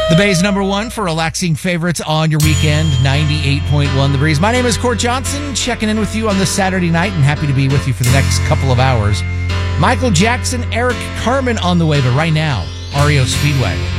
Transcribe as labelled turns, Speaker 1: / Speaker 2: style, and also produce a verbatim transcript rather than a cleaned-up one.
Speaker 1: The Bay's number one for relaxing favorites on your weekend, ninety-eight point one The Breeze. My name is Court Johnson, checking in with you on this Saturday night and happy to be with you for the next couple of hours. Michael Jackson, Eric Carmen on the way, but right now, R E O Speedway.